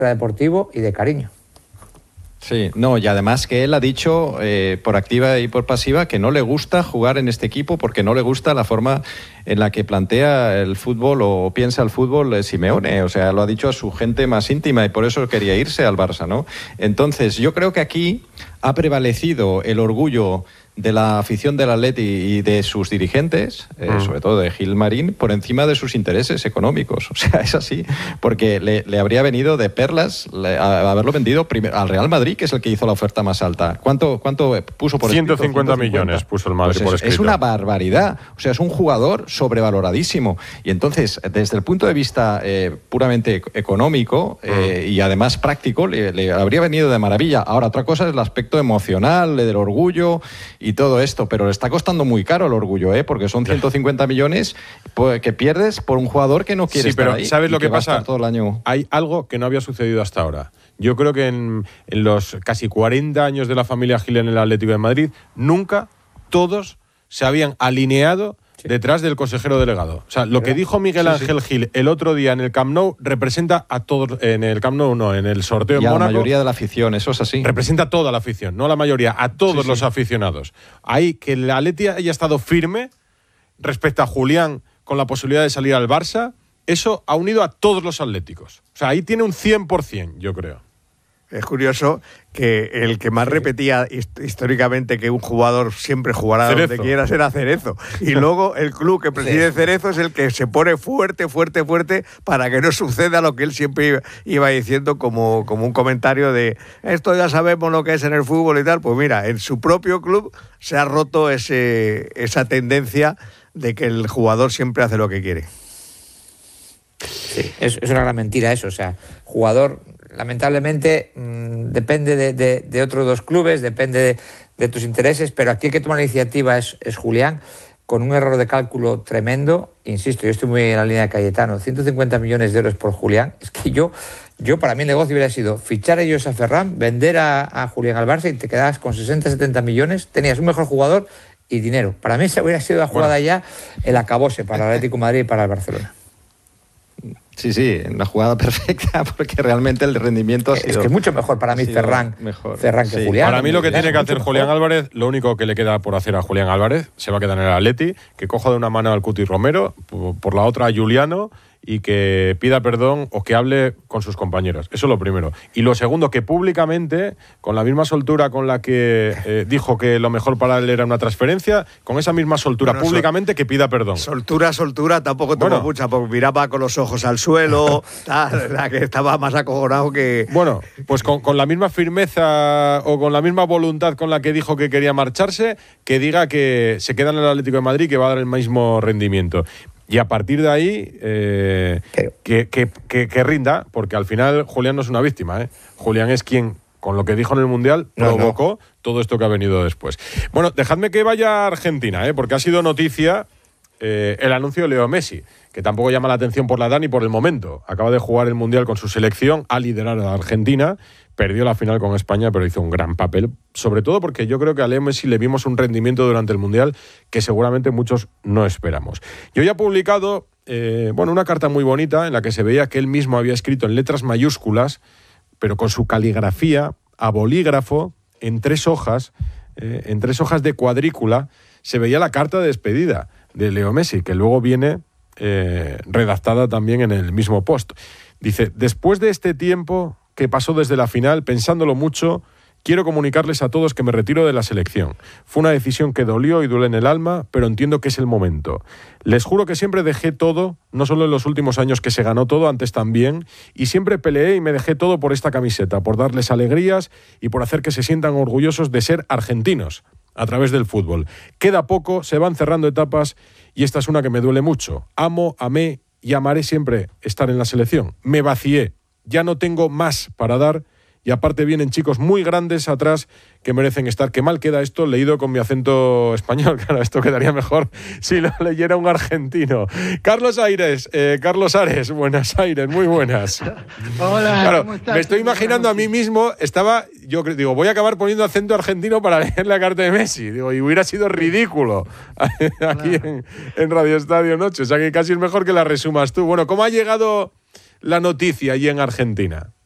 deportivo y de cariño. Sí, no, y además que él ha dicho por activa y por pasiva que no le gusta jugar en este equipo porque no le gusta la forma en la que plantea el fútbol o piensa el fútbol Simeone. O sea, lo ha dicho a su gente más íntima y por eso quería irse al Barça, ¿no? Entonces, yo creo que aquí ha prevalecido el orgullo de la afición del Atleti y de sus dirigentes, sobre todo de Gil Marín, por encima de sus intereses económicos. O sea, es así, porque le habría venido de perlas haberlo vendido al Real Madrid, que es el que hizo la oferta más alta. ¿Cuánto puso por 150 millones puso el Madrid por escrito. Es una barbaridad. O sea, es un jugador sobrevaloradísimo. Y entonces, desde el punto de vista puramente económico y además práctico, le habría venido de maravilla. Ahora, otra cosa es el aspecto emocional, del orgullo y todo esto, pero le está costando muy caro el orgullo, porque son 150 millones que pierdes por un jugador que no quiere estar ahí. Sí, pero ¿sabes lo que pasa? Todo el año. Hay algo que no había sucedido hasta ahora. Yo creo que en los casi 40 años de la familia Gil en el Atlético de Madrid, nunca todos se habían alineado detrás del consejero delegado. O sea, lo que dijo Miguel Ángel Gil el otro día en el Camp Nou representa a todos, en el Camp Nou no, en el sorteo en Mónaco. La mayoría de la afición, eso es así. Representa a toda la afición, no a la mayoría, a todos los aficionados. Ahí que el Atleti haya estado firme respecto a Julián con la posibilidad de salir al Barça, eso ha unido a todos los atléticos. O sea, ahí tiene un 100%, yo creo. Es curioso que el que más repetía históricamente que un jugador siempre jugará Cerezo. donde quieras era Cerezo. Y luego el club que preside Cerezo es el que se pone fuerte para que no suceda lo que él siempre iba diciendo como un comentario de esto ya sabemos lo que es en el fútbol y tal. Pues mira, en su propio club se ha roto esa tendencia de que el jugador siempre hace lo que quiere. Sí, es una gran mentira eso. O sea, jugador, lamentablemente, depende de otros dos clubes, depende de tus intereses, pero aquí el que toma la iniciativa es Julián, con un error de cálculo tremendo. Insisto, yo estoy muy en la línea de Cayetano. 150 millones de euros por Julián. Es que yo para mí el negocio hubiera sido fichar a ellos a Ferran, vender a Julián al Barça y te quedabas con 60-70 millones, tenías un mejor jugador y dinero. Para mí esa hubiera sido la jugada ya, el acabose para el Atlético de Madrid y para el Barcelona. Sí, una jugada perfecta, porque realmente el rendimiento ha sido... Es que es mucho mejor para mí Ferran que Julián. Para mí lo que tiene que hacer Julián Álvarez, lo único que le queda por hacer a Julián Álvarez, se va a quedar en el Atleti, que coja de una mano al Cuti Romero, por la otra a Juliano, y que pida perdón o que hable con sus compañeros. Eso es lo primero. Y lo segundo, que públicamente, con la misma soltura con la que dijo que lo mejor para él era una transferencia, con esa misma soltura públicamente que pida perdón. Soltura, tampoco tomó mucha, porque miraba con los ojos al suelo, la que estaba más acojonado que... Bueno, pues con la misma firmeza o con la misma voluntad con la que dijo que quería marcharse, que diga que se queda en el Atlético de Madrid, que va a dar el mismo rendimiento. Y a partir de ahí, que rinda, porque al final Julián no es una víctima, ¿eh? Julián es quien, con lo que dijo en el Mundial, provocó todo esto que ha venido después. Bueno, dejadme que vaya a Argentina, porque ha sido noticia el anuncio de Leo Messi, que tampoco llama la atención por la edad ni por el momento. Acaba de jugar el Mundial con su selección, a liderar a Argentina, perdió la final con España, pero hizo un gran papel, sobre todo porque yo creo que a Leo Messi le vimos un rendimiento durante el Mundial que seguramente muchos no esperamos. Yo ya he publicado una carta muy bonita en la que se veía que él mismo había escrito en letras mayúsculas, pero con su caligrafía, a bolígrafo, en 3 hojas de cuadrícula, se veía la carta de despedida de Leo Messi, que luego viene redactada también en el mismo post. Dice: después de este tiempo que pasó desde la final, pensándolo mucho, quiero comunicarles a todos que me retiro de la selección. Fue una decisión que dolió y duele en el alma, pero entiendo que es el momento. Les juro que siempre dejé todo, no solo en los últimos años que se ganó todo, antes también, y siempre peleé y me dejé todo por esta camiseta, por darles alegrías y por hacer que se sientan orgullosos de ser argentinos a través del fútbol. Queda poco, se van cerrando etapas y esta es una que me duele mucho. Amo, amé y amaré siempre estar en la selección. Me vacié. Ya no tengo más para dar y aparte vienen chicos muy grandes atrás que merecen estar. Qué mal queda esto leído con mi acento español. Claro, esto quedaría mejor si lo leyera un argentino. Carlos Ares, Buenos Aires, muy buenas. Hola, claro, ¿cómo estás? Me estoy imaginando a mí mismo, digo, voy a acabar poniendo acento argentino para leer la carta de Messi. Digo, y hubiera sido ridículo aquí en Radio Estadio Noche. O sea que casi es mejor que la resumas tú. Bueno, ¿cómo ha llegado la noticia allí en Argentina?